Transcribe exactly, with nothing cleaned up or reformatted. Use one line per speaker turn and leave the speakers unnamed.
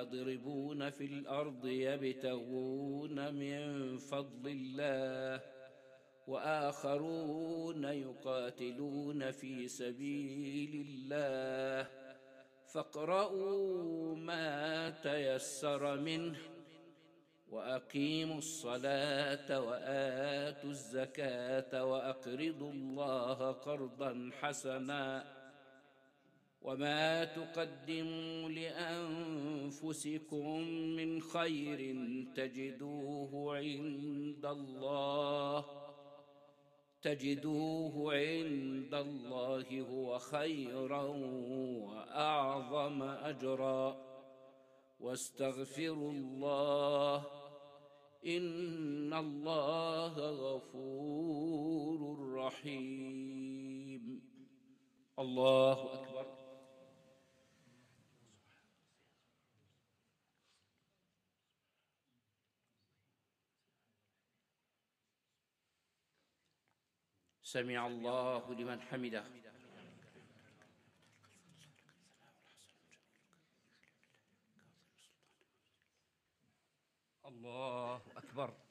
يضربون في الأرض يبتغون من فضل الله وآخرون يقاتلون في سبيل الله فاقرؤوا ما تيسر منه وأقيموا الصلاة وآتوا الزكاة وأقرضوا الله قرضا حسنا وما تقدموا لأنفسكم من خير تجدوه عند الله تجدوه عند الله هو خيرا وأعظم أجرا واستغفروا الله إن الله غفور رحيم. الله أكبر. سمع الله لمن حمده. الله أكبر.